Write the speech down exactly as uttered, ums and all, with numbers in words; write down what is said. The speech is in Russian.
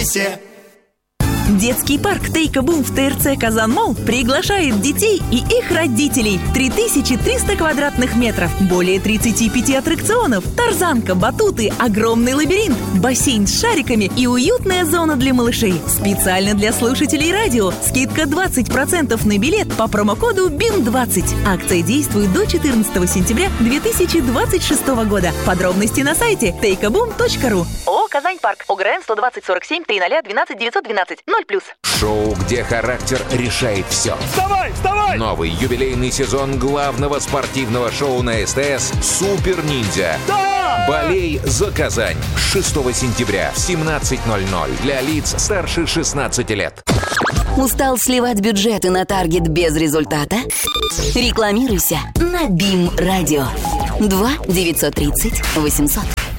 Все. Детский парк Тейка-Бум в ТРЦ Казан-Молл приглашает детей и их родителей. три тысячи триста квадратных метров, более тридцать пять аттракционов, тарзанка, батуты, огромный лабиринт, бассейн с шариками и уютная зона для малышей. Специально для слушателей радио скидка двадцать процентов на билет по промокоду би и эм двадцать. Акция действует до четырнадцатого сентября две тысячи двадцать шестого года. Подробности на сайте тейка бум точка ру. ООО «Казань Парк». ОГРН сто двадцать сорок семь триста двенадцать девятьсот двенадцать. ноль плюс. Шоу, где характер решает все. Вставай, вставай! Новый юбилейный сезон главного спортивного шоу на СТС «Супер Ниндзя». Да! Болей за Казань. шестого сентября в семнадцать ноль ноль для лиц старше шестнадцати лет. Устал сливать бюджеты на таргет без результата? Рекламируйся на БИМ Радио. два девятьсот тридцать восемьсот.